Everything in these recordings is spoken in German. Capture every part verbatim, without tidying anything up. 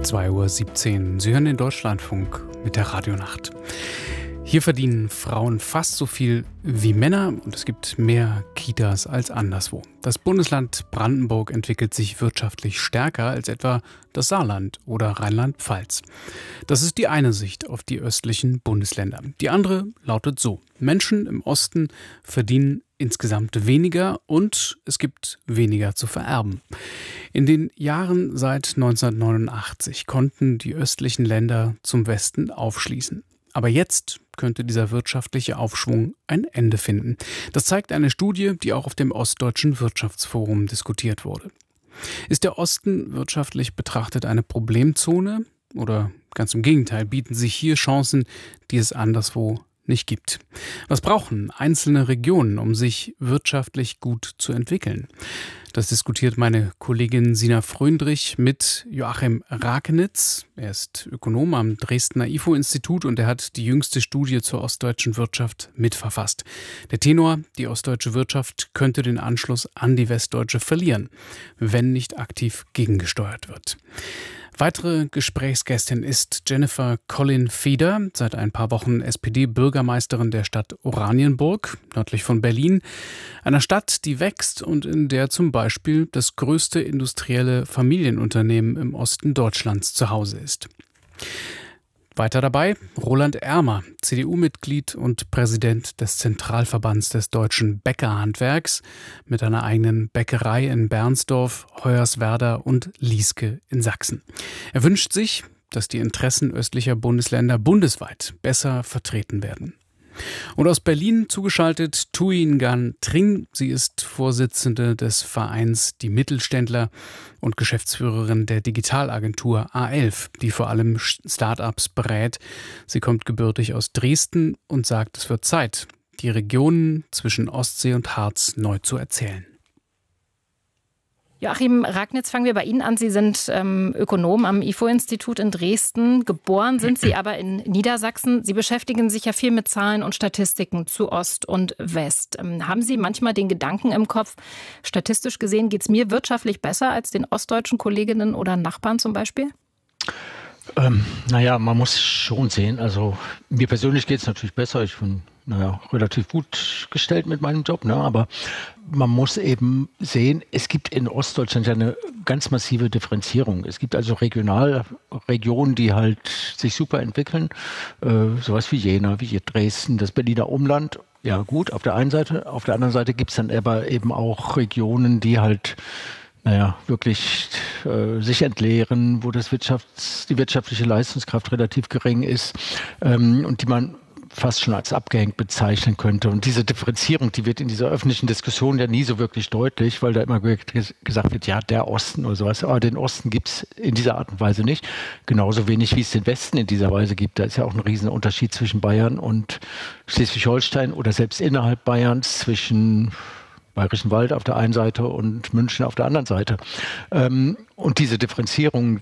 zwei Uhr siebzehn. Sie hören den Deutschlandfunk mit der Radionacht. Hier verdienen Frauen fast so viel wie Männer und es gibt mehr Kitas als anderswo. Das Bundesland Brandenburg entwickelt sich wirtschaftlich stärker als etwa das Saarland oder Rheinland-Pfalz. Das ist die eine Sicht auf die östlichen Bundesländer. Die andere lautet so: Menschen im Osten verdienen insgesamt weniger und es gibt weniger zu vererben. In den Jahren seit neunzehnhundertneunundachtzig konnten die östlichen Länder zum Westen aufschließen. Aber jetzt könnte dieser wirtschaftliche Aufschwung ein Ende finden. Das zeigt eine Studie, die auch auf dem Ostdeutschen Wirtschaftsforum diskutiert wurde. Ist der Osten wirtschaftlich betrachtet eine Problemzone? Oder ganz im Gegenteil, bieten sich hier Chancen, die es anderswo nicht gibt? Was brauchen einzelne Regionen, um sich wirtschaftlich gut zu entwickeln? Das diskutiert meine Kollegin Sina Fröndrich mit Joachim Rakenitz. Er ist Ökonom am Dresdner I F O-Institut und er hat die jüngste Studie zur ostdeutschen Wirtschaft mitverfasst. Der Tenor: Die ostdeutsche Wirtschaft könnte den Anschluss an die westdeutsche verlieren, wenn nicht aktiv gegengesteuert wird. Weitere Gesprächsgästin ist Jennifer Colin Feder, seit ein paar Wochen S P D-Bürgermeisterin der Stadt Oranienburg, nördlich von Berlin. Einer Stadt, die wächst und in der zum Beispiel das größte industrielle Familienunternehmen im Osten Deutschlands zu Hause ist. Weiter dabei Roland Ermer, C D U-Mitglied und Präsident des Zentralverbands des deutschen Bäckerhandwerks mit einer eigenen Bäckerei in Bernsdorf, Hoyerswerda und Lieske in Sachsen. Er wünscht sich, dass die Interessen östlicher Bundesländer bundesweit besser vertreten werden. Und aus Berlin zugeschaltet Thuy Ngan Trinh. Sie ist Vorsitzende des Vereins Die Mittelständler und Geschäftsführerin der Digitalagentur A elf, die vor allem Start-ups berät. Sie kommt gebürtig aus Dresden und sagt, es wird Zeit, die Regionen zwischen Ostsee und Harz neu zu erzählen. Joachim Rakenitz, fangen wir bei Ihnen an. Sie sind ähm, Ökonom am I F O-Institut in Dresden. Geboren sind Sie aber in Niedersachsen. Sie beschäftigen sich ja viel mit Zahlen und Statistiken zu Ost und West. Ähm, haben Sie manchmal den Gedanken im Kopf, statistisch gesehen geht es mir wirtschaftlich besser als den ostdeutschen Kolleginnen oder Nachbarn zum Beispiel? Ähm, naja, man muss schon sehen, also mir persönlich geht es natürlich besser. Ich bin naja, relativ gut gestellt mit meinem Job, ne? Aber man muss eben sehen, es gibt in Ostdeutschland ja eine ganz massive Differenzierung. Es gibt also Regionalregionen, die halt sich super entwickeln, äh, sowas wie Jena, wie Dresden, das Berliner Umland. Ja gut, auf der einen Seite, auf der anderen Seite gibt es dann aber eben auch Regionen, die halt naja, wirklich äh, sich entleeren, wo das Wirtschafts-, die wirtschaftliche Leistungskraft relativ gering ist ähm, und die man fast schon als abgehängt bezeichnen könnte. Und diese Differenzierung, die wird in dieser öffentlichen Diskussion ja nie so wirklich deutlich, weil da immer gesagt wird, ja, der Osten oder sowas. Aber den Osten gibt es in dieser Art und Weise nicht. Genauso wenig, wie es den Westen in dieser Weise gibt. Da ist ja auch ein Riesenunterschied zwischen Bayern und Schleswig-Holstein oder selbst innerhalb Bayerns zwischen Bayerischen Wald auf der einen Seite und München auf der anderen Seite. Ähm, und diese Differenzierung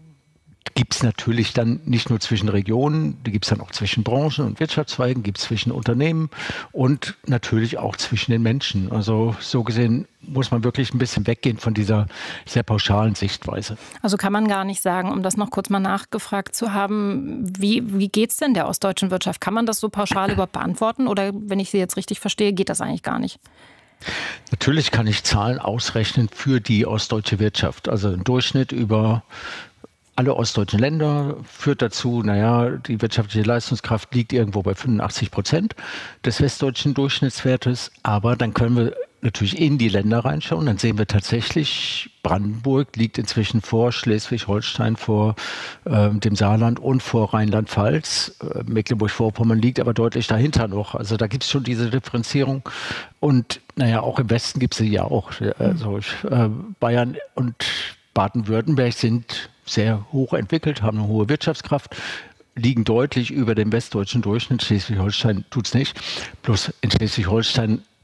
gibt es natürlich dann nicht nur zwischen Regionen, die gibt es dann auch zwischen Branchen und Wirtschaftszweigen, gibt es zwischen Unternehmen und natürlich auch zwischen den Menschen. Also so gesehen muss man wirklich ein bisschen weggehen von dieser sehr pauschalen Sichtweise. Also kann man gar nicht sagen, um das noch kurz mal nachgefragt zu haben, wie, wie geht es denn der ostdeutschen Wirtschaft? Kann man das so pauschal überhaupt beantworten oder, wenn ich Sie jetzt richtig verstehe, geht das eigentlich gar nicht? Natürlich kann ich Zahlen ausrechnen für die ostdeutsche Wirtschaft. Also im Durchschnitt über alle ostdeutschen Länder führt dazu, naja, die wirtschaftliche Leistungskraft liegt irgendwo bei fünfundachtzig Prozent des westdeutschen Durchschnittswertes. Aber dann können wir natürlich in die Länder reinschauen. Dann sehen wir tatsächlich, Brandenburg liegt inzwischen vor Schleswig-Holstein, vor äh, dem Saarland und vor Rheinland-Pfalz. Äh, Mecklenburg-Vorpommern liegt aber deutlich dahinter noch. Also da gibt es schon diese Differenzierung. Und naja, auch im Westen gibt es sie ja auch. Also äh, Bayern und Baden-Württemberg sind sehr hoch entwickelt, haben eine hohe Wirtschaftskraft, liegen deutlich über dem westdeutschen Durchschnitt. Schleswig-Holstein tut es nicht. Bloß in Schleswig-Holstein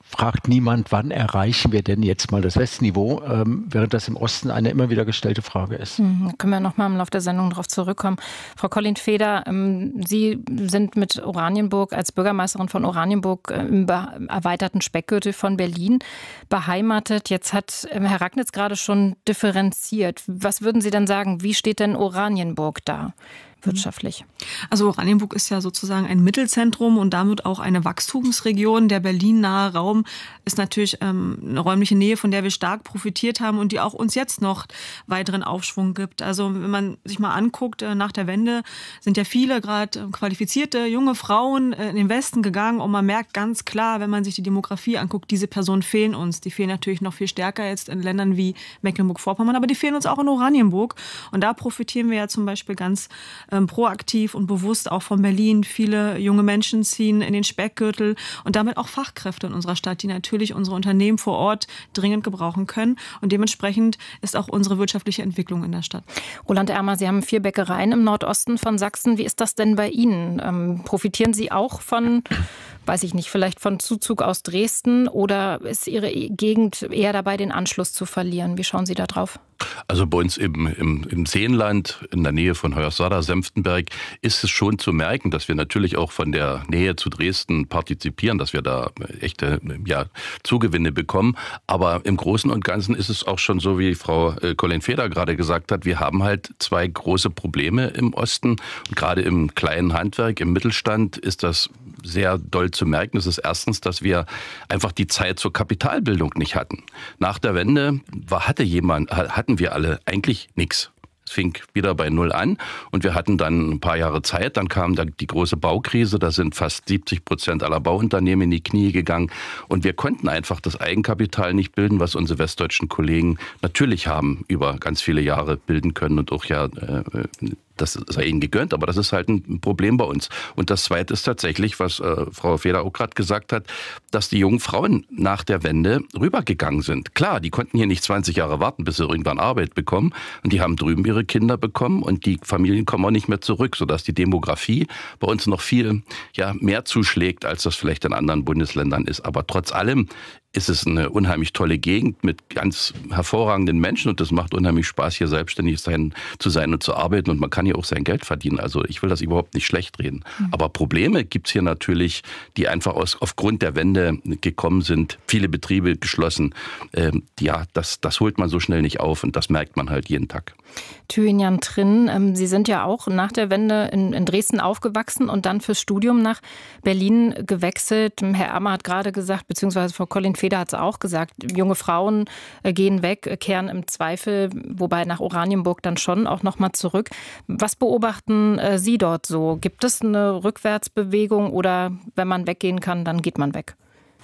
fragt niemand, wann erreichen wir denn jetzt mal das Westniveau, ähm, während das im Osten eine immer wieder gestellte Frage ist. Mhm, können wir noch mal im Laufe der Sendung darauf zurückkommen. Frau Collin-Feder, ähm, Sie sind mit Oranienburg als Bürgermeisterin von Oranienburg äh, im erweiterten Speckgürtel von Berlin beheimatet. Jetzt hat äh, Herr Ragnitz gerade schon differenziert. Was würden Sie denn sagen, wie steht denn Oranienburg da wirtschaftlich? Also Oranienburg ist ja sozusagen ein Mittelzentrum und damit auch eine Wachstumsregion. Der Berlin-nahe Raum ist natürlich ähm, eine räumliche Nähe, von der wir stark profitiert haben und die auch uns jetzt noch weiteren Aufschwung gibt. Also wenn man sich mal anguckt, äh, nach der Wende sind ja viele gerade äh, qualifizierte junge Frauen äh, in den Westen gegangen und man merkt ganz klar, wenn man sich die Demografie anguckt, diese Personen fehlen uns. Die fehlen natürlich noch viel stärker jetzt in Ländern wie Mecklenburg-Vorpommern, aber die fehlen uns auch in Oranienburg. Und da profitieren wir ja zum Beispiel ganz Ähm, proaktiv und bewusst auch von Berlin. Viele junge Menschen ziehen in den Speckgürtel und damit auch Fachkräfte in unserer Stadt, die natürlich unsere Unternehmen vor Ort dringend gebrauchen können. Und dementsprechend ist auch unsere wirtschaftliche Entwicklung in der Stadt. Roland Ermer, Sie haben vier Bäckereien im Nordosten von Sachsen. Wie ist das denn bei Ihnen? Ähm, profitieren Sie auch von, weiß ich nicht, vielleicht von Zuzug aus Dresden oder ist Ihre Gegend eher dabei, den Anschluss zu verlieren? Wie schauen Sie da drauf? Also bei uns im, im, im Seenland, in der Nähe von Hoyerswerda, Senftenberg, ist es schon zu merken, dass wir natürlich auch von der Nähe zu Dresden partizipieren, dass wir da echte ja, Zugewinne bekommen. Aber im Großen und Ganzen ist es auch schon so, wie Frau Collin-Feder gerade gesagt hat, wir haben halt zwei große Probleme im Osten. Und gerade im kleinen Handwerk, im Mittelstand ist das sehr doll zu merken. Das ist erstens, dass wir einfach die Zeit zur Kapitalbildung nicht hatten. Nach der Wende war, hatte jemand, hatten wir alle eigentlich nichts. Es fing wieder bei Null an und wir hatten dann ein paar Jahre Zeit. Dann kam dann die große Baukrise. Da sind fast siebzig Prozent aller Bauunternehmen in die Knie gegangen. Und wir konnten einfach das Eigenkapital nicht bilden, was unsere westdeutschen Kollegen natürlich haben über ganz viele Jahre bilden können und auch ja äh, das sei ihnen gegönnt, aber das ist halt ein Problem bei uns. Und das Zweite ist tatsächlich, was äh, Frau Feder auch gerade gesagt hat, dass die jungen Frauen nach der Wende rübergegangen sind. Klar, die konnten hier nicht zwanzig Jahre warten, bis sie irgendwann Arbeit bekommen. Und die haben drüben ihre Kinder bekommen und die Familien kommen auch nicht mehr zurück, sodass die Demografie bei uns noch viel ja, mehr zuschlägt, als das vielleicht in anderen Bundesländern ist. Aber trotz allem ist es eine unheimlich tolle Gegend mit ganz hervorragenden Menschen und das macht unheimlich Spaß, hier selbstständig sein, zu sein und zu arbeiten und man kann hier auch sein Geld verdienen. Also ich will das überhaupt nicht schlecht reden. Mhm. Aber Probleme gibt es hier natürlich, die einfach aus, aufgrund der Wende gekommen sind. Viele Betriebe geschlossen. Ähm, ja, das, das holt man so schnell nicht auf und das merkt man halt jeden Tag. Thynian Trinn, ähm, Sie sind ja auch nach der Wende in, in Dresden aufgewachsen und dann fürs Studium nach Berlin gewechselt. Herr Ermer hat gerade gesagt, beziehungsweise Frau Collin-Feder hat es auch gesagt, junge Frauen äh, gehen weg, äh, kehren im Zweifel, wobei nach Oranienburg dann schon auch nochmal zurück. Was beobachten äh, Sie dort so? Gibt es eine Rückwärtsbewegung oder wenn man weggehen kann, dann geht man weg?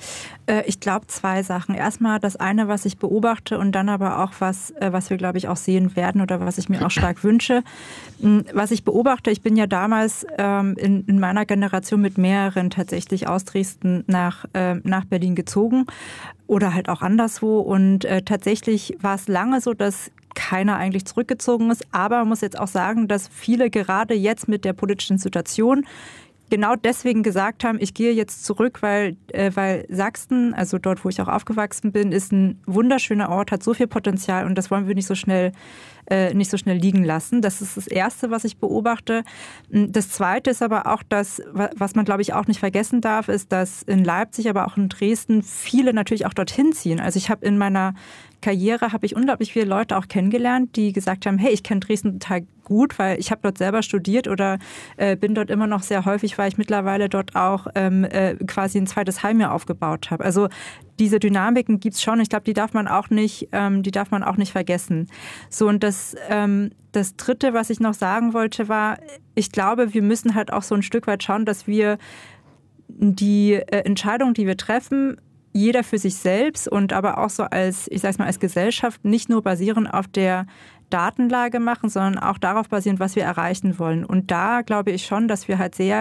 Ich glaube zwei Sachen. Erstmal das eine, was ich beobachte und dann aber auch was, was wir, glaube ich, auch sehen werden oder was ich mir auch stark wünsche. Was ich beobachte, ich bin ja damals ähm, in, in meiner Generation mit mehreren tatsächlich aus Dresden nach, äh, nach Berlin gezogen oder halt auch anderswo und äh, tatsächlich war es lange so, dass keiner eigentlich zurückgezogen ist, aber man muss jetzt auch sagen, dass viele gerade jetzt mit der politischen Situation genau deswegen gesagt haben, ich gehe jetzt zurück, weil, äh, weil Sachsen, also dort, wo ich auch aufgewachsen bin, ist ein wunderschöner Ort, hat so viel Potenzial und das wollen wir nicht so schnell, äh, nicht so schnell liegen lassen. Das ist das Erste, was ich beobachte. Das Zweite ist aber auch das, was man, glaube ich, auch nicht vergessen darf, ist, dass in Leipzig, aber auch in Dresden viele natürlich auch dorthin ziehen. Also ich habe in meiner Karriere habe ich unglaublich viele Leute auch kennengelernt, die gesagt haben, hey, ich kenne Dresden total gut, weil ich habe dort selber studiert oder äh, bin dort immer noch sehr häufig, weil ich mittlerweile dort auch ähm, äh, quasi ein zweites Heim mir aufgebaut habe. Also diese Dynamiken gibt's schon. Ich glaube, die darf man auch nicht, ähm, die darf man auch nicht vergessen. So und das, ähm, das Dritte, was ich noch sagen wollte, war, ich glaube, wir müssen halt auch so ein Stück weit schauen, dass wir die äh, Entscheidungen, die wir treffen, jeder für sich selbst und aber auch so als, ich sag's mal, als Gesellschaft nicht nur basieren auf der Datenlage machen, sondern auch darauf basieren, was wir erreichen wollen. Und da glaube ich schon, dass wir halt sehr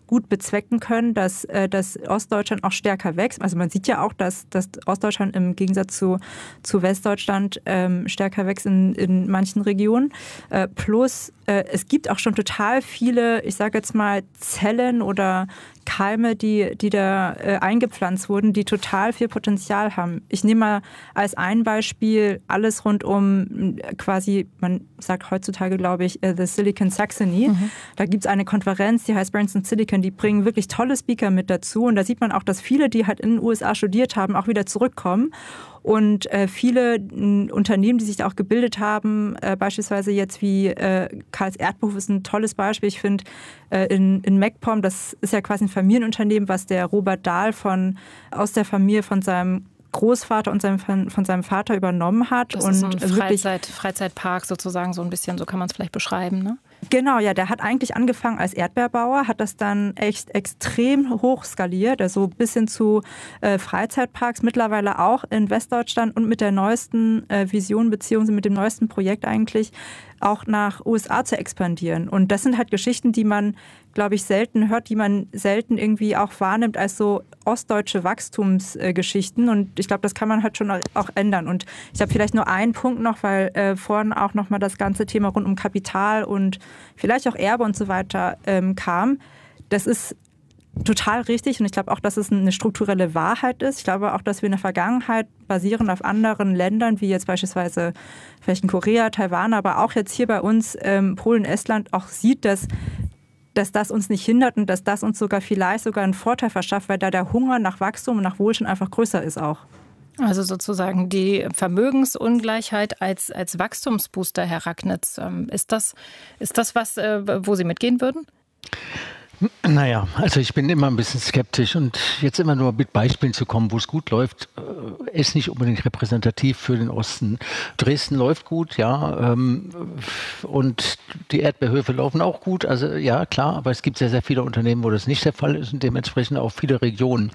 gut bezwecken können, dass, äh, dass Ostdeutschland auch stärker wächst. Also man sieht ja auch, dass, dass Ostdeutschland im Gegensatz zu, zu Westdeutschland ähm, stärker wächst in, in manchen Regionen. Äh, plus äh, es gibt auch schon total viele, ich sage jetzt mal, Zellen oder Keime, die, die da äh, eingepflanzt wurden, die total viel Potenzial haben. Ich nehme mal als ein Beispiel alles rund um quasi, man sagt heutzutage, glaube ich, uh, the Silicon Saxony. Mhm. Da gibt es eine Konferenz, die heißt Brands in Silicon, die bringen wirklich tolle Speaker mit dazu. Und da sieht man auch, dass viele, die halt in den U S A studiert haben, auch wieder zurückkommen. Und äh, viele n, Unternehmen, die sich da auch gebildet haben, äh, beispielsweise jetzt wie äh, Karls Erdbehof ist ein tolles Beispiel. Ich finde äh, in, in MacPom, das ist ja quasi ein Familienunternehmen, was der Robert Dahl von, aus der Familie von seinem Großvater und seinem, von seinem Vater übernommen hat. Das und ist ein wirklich Freizeit, Freizeitpark sozusagen, so ein bisschen, so kann man es vielleicht beschreiben, ne? Genau, ja, der hat eigentlich angefangen als Erdbeerbauer, hat das dann echt extrem hoch skaliert, also bis hin zu äh, Freizeitparks, mittlerweile auch in Westdeutschland und mit der neuesten äh, Vision beziehungsweise mit dem neuesten Projekt eigentlich auch nach U S A zu expandieren. Und das sind halt Geschichten, die man, glaube ich, selten hört, die man selten irgendwie auch wahrnimmt als so ostdeutsche Wachstumsgeschichten. Und ich glaube, das kann man halt schon auch ändern. Und ich habe vielleicht nur einen Punkt noch, weil äh, vorhin auch nochmal das ganze Thema rund um Kapital und vielleicht auch Erbe und so weiter ähm, kam. Das ist total richtig und ich glaube auch, dass es eine strukturelle Wahrheit ist. Ich glaube auch, dass wir in der Vergangenheit basierend auf anderen Ländern, wie jetzt beispielsweise vielleicht in Korea, Taiwan, aber auch jetzt hier bei uns ähm, Polen, Estland auch sieht, dass dass das uns nicht hindert und dass das uns sogar vielleicht sogar einen Vorteil verschafft, weil da der Hunger nach Wachstum und nach Wohlstand einfach größer ist auch. Also sozusagen die Vermögensungleichheit als, als Wachstumsbooster, Herr Ragnitz. Ist das, ist das was, wo Sie mitgehen würden? Naja, also ich bin immer ein bisschen skeptisch und jetzt immer nur mit Beispielen zu kommen, wo es gut läuft, ist nicht unbedingt repräsentativ für den Osten. Dresden läuft gut, ja, und die Erdbeerhöfe laufen auch gut, also ja, klar, aber es gibt sehr, sehr viele Unternehmen, wo das nicht der Fall ist und dementsprechend auch viele Regionen.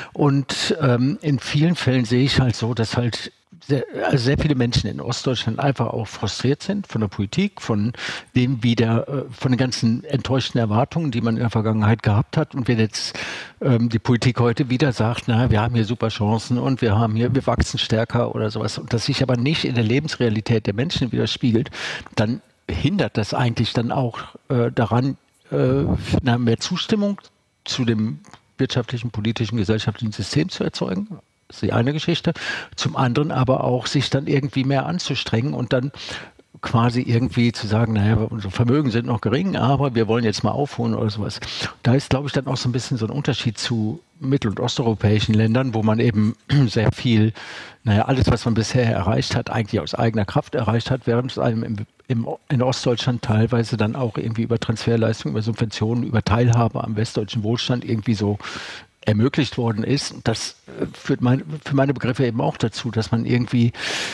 Und ähm, in vielen Fällen sehe ich halt so, dass halt Sehr, also sehr viele Menschen in Ostdeutschland einfach auch frustriert sind von der Politik, von dem wieder, von den ganzen enttäuschten Erwartungen, die man in der Vergangenheit gehabt hat. Und wenn jetzt ähm, die Politik heute wieder sagt, na, wir haben hier super Chancen und wir haben hier, wir wachsen stärker oder sowas, und das sich aber nicht in der Lebensrealität der Menschen widerspiegelt, dann hindert das eigentlich dann auch äh, daran, äh, na, mehr Zustimmung zu dem wirtschaftlichen, politischen, gesellschaftlichen System zu erzeugen. Das ist die eine Geschichte. Zum anderen aber auch, sich dann irgendwie mehr anzustrengen und dann quasi irgendwie zu sagen, naja, unsere Vermögen sind noch gering, aber wir wollen jetzt mal aufholen oder sowas. Da ist, glaube ich, dann auch so ein bisschen so ein Unterschied zu mittel- und osteuropäischen Ländern, wo man eben sehr viel, naja, alles, was man bisher erreicht hat, eigentlich aus eigener Kraft erreicht hat, während es einem im, im, in Ostdeutschland teilweise dann auch irgendwie über Transferleistungen, über Subventionen, über Teilhabe am westdeutschen Wohlstand irgendwie so ermöglicht worden ist. Das führt mein, für meine Begriffe eben auch dazu, dass man irgendwie,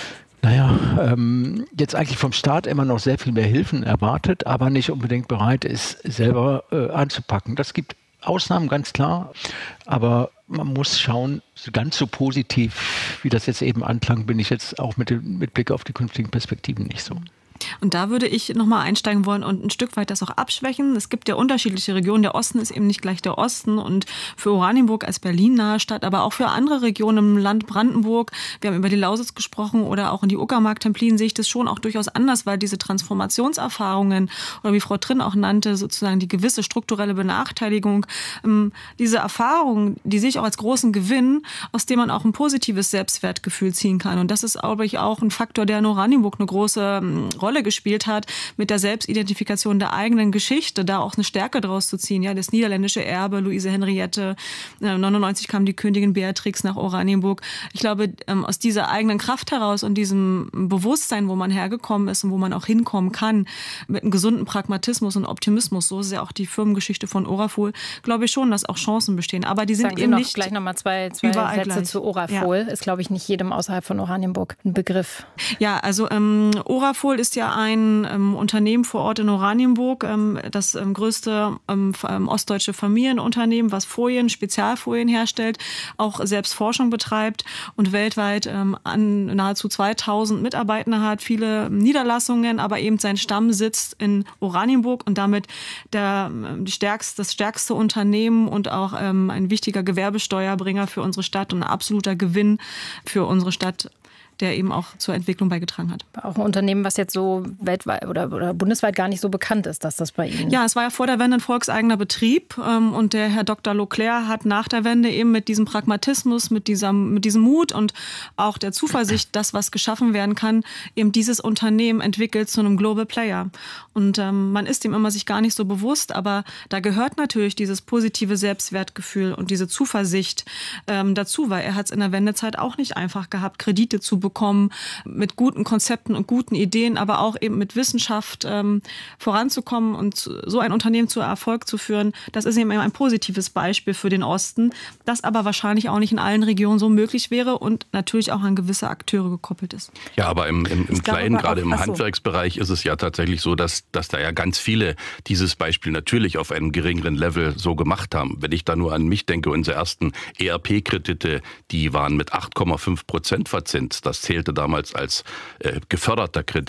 naja, ähm, jetzt eigentlich vom Staat immer noch sehr viel mehr Hilfen erwartet, aber nicht unbedingt bereit ist, selber äh, anzupacken. Das gibt Ausnahmen, ganz klar, aber man muss schauen, ganz so positiv, wie das jetzt eben anklang, bin ich jetzt auch mit, dem, mit Blick auf die künftigen Perspektiven nicht so. Und da würde ich nochmal einsteigen wollen und ein Stück weit das auch abschwächen. Es gibt ja unterschiedliche Regionen. Der Osten ist eben nicht gleich der Osten. Und für Oranienburg als Berlin-nahe Stadt, aber auch für andere Regionen im Land Brandenburg, wir haben über die Lausitz gesprochen oder auch in die Uckermark-Templin, sehe ich das schon auch durchaus anders, weil diese Transformationserfahrungen oder wie Frau Trinn auch nannte, sozusagen die gewisse strukturelle Benachteiligung, diese Erfahrungen, die sehe ich auch als großen Gewinn, aus dem man auch ein positives Selbstwertgefühl ziehen kann. Und das ist, glaube ich, auch ein Faktor, der in Oranienburg eine große Rolle gespielt hat, mit der Selbstidentifikation der eigenen Geschichte, da auch eine Stärke draus zu ziehen. Ja, das niederländische Erbe, Luise Henriette, neunundneunzig kam die Königin Beatrix nach Oranienburg. Ich glaube, aus dieser eigenen Kraft heraus und diesem Bewusstsein, wo man hergekommen ist und wo man auch hinkommen kann, mit einem gesunden Pragmatismus und Optimismus, so ist ja auch die Firmengeschichte von Orafol, glaube ich schon, dass auch Chancen bestehen. Aber die sind Sagen Sie eben noch nicht gleich nochmal zwei, zwei Sätze gleich. zu Orafol. Ja. Ist, glaube ich, nicht jedem außerhalb von Oranienburg ein Begriff. Ja, also ähm, Orafol ist ja ja ein ähm, Unternehmen vor Ort in Oranienburg, ähm, das ähm, größte ähm, ostdeutsche Familienunternehmen, was Folien, Spezialfolien herstellt, auch selbst Forschung betreibt und weltweit ähm, an nahezu zweitausend Mitarbeiter hat, viele Niederlassungen, aber eben sein Stamm sitzt in Oranienburg und damit der, die stärkste, das stärkste Unternehmen und auch ähm, ein wichtiger Gewerbesteuerbringer für unsere Stadt und ein absoluter Gewinn für unsere Stadt, der eben auch zur Entwicklung beigetragen hat. Auch ein Unternehmen, was jetzt so weltweit oder, oder bundesweit gar nicht so bekannt ist, dass das bei Ihnen... Ja, es war ja vor der Wende ein volkseigener Betrieb ähm, und der Herr Doktor Leclerc hat nach der Wende eben mit diesem Pragmatismus, mit, dieser, mit diesem Mut und auch der Zuversicht, dass was geschaffen werden kann, eben dieses Unternehmen entwickelt zu einem Global Player. Und ähm, man ist dem immer sich gar nicht so bewusst, aber da gehört natürlich dieses positive Selbstwertgefühl und diese Zuversicht ähm, dazu, weil er hat es in der Wendezeit auch nicht einfach gehabt, Kredite zu bekommen, bekommen, mit guten Konzepten und guten Ideen, aber auch eben mit Wissenschaft ähm, voranzukommen und so ein Unternehmen zu Erfolg zu führen. Das ist eben ein positives Beispiel für den Osten, das aber wahrscheinlich auch nicht in allen Regionen so möglich wäre und natürlich auch an gewisse Akteure gekoppelt ist. Ja, aber im, im, im Kleinen, glaube, gerade auch, im achso. Handwerksbereich ist es ja tatsächlich so, dass, dass da ja ganz viele dieses Beispiel natürlich auf einem geringeren Level so gemacht haben. Wenn ich da nur an mich denke, unsere ersten E R P-Kredite, die waren mit acht Komma fünf Prozent verzinst. Das zählte damals als äh, geförderter Kredit.